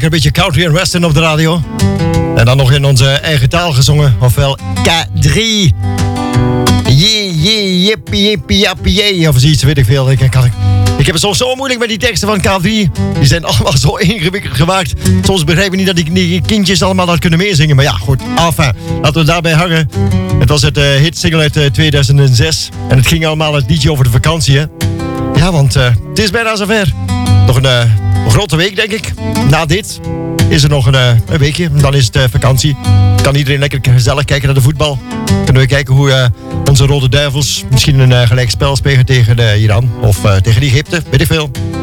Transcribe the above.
lekker een beetje country en western op de radio. En dan nog in onze eigen taal gezongen, ofwel K3. Jee, jippie, jippie, jappie, jee. Of zoiets, weet ik veel. Ik heb het soms zo moeilijk met die teksten van K3. Die zijn allemaal zo ingewikkeld gemaakt. Soms begrijp ik niet dat die kindjes allemaal dat kunnen meezingen. Maar ja, goed. Enfin, laten we daarbij hangen. Het was het hitsingle uit 2006. En het ging allemaal het liedje over de vakantie, hè. Ja, want het is bijna zover. Nog een grote week, denk ik. Na dit is er nog een weekje. Dan is het vakantie. Kan iedereen lekker gezellig kijken naar de voetbal. Kunnen we kijken hoe onze Rode Duivels misschien een gelijk spel spelen tegen Iran. Of tegen Egypte, weet ik veel.